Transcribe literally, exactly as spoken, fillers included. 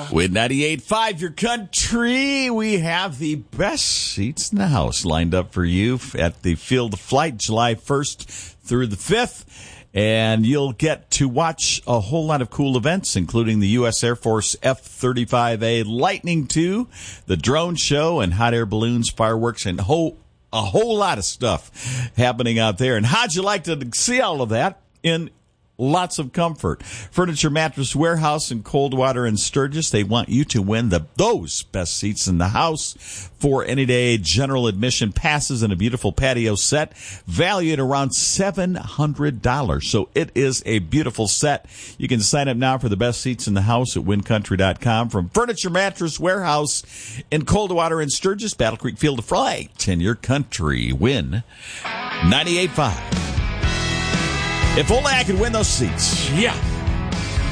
With ninety-eight point five, your country, we have the best seats in the house lined up for you at the Field of Flight, July first through the fifth. And you'll get to watch a whole lot of cool events, including the U S Air Force F thirty-five A Lightning two, the drone show, and hot air balloons, fireworks, and whole, a whole lot of stuff happening out there. And how'd you like to see all of that in lots of comfort? Furniture Mattress Warehouse in Coldwater and Sturgis. They want you to win the those best seats in the house for any day general admission passes and a beautiful patio set valued around seven hundred dollars. So it is a beautiful set. You can sign up now for the best seats in the house at win country dot com. From Furniture Mattress Warehouse in Coldwater and Sturgis, Battle Creek Field of Flight, and your country win ninety-eight point five. If only I could win those seats. Yeah.